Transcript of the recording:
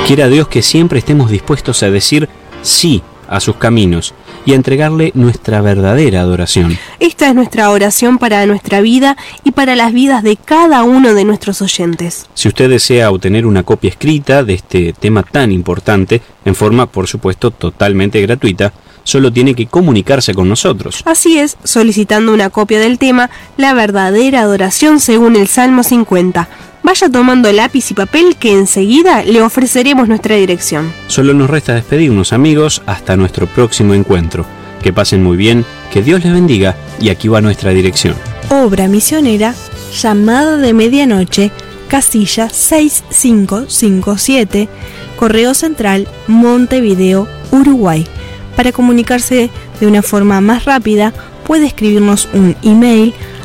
Quiera Dios que siempre estemos dispuestos a decir sí a sus caminos y a entregarle nuestra verdadera adoración. Esta es nuestra oración para nuestra vida y para las vidas de cada uno de nuestros oyentes. Si usted desea obtener una copia escrita de este tema tan importante, en forma, por supuesto, totalmente gratuita, solo tiene que comunicarse con nosotros. Así es, solicitando una copia del tema La verdadera adoración según el Salmo 50. Vaya tomando lápiz y papel que enseguida le ofreceremos nuestra dirección. Solo nos resta despedirnos, amigos, hasta nuestro próximo encuentro. Que pasen muy bien, que Dios les bendiga y aquí va nuestra dirección. Obra misionera, Llamada de Medianoche, casilla 6557, Correo Central, Montevideo, Uruguay. Para comunicarse de una forma más rápida, puede escribirnos un email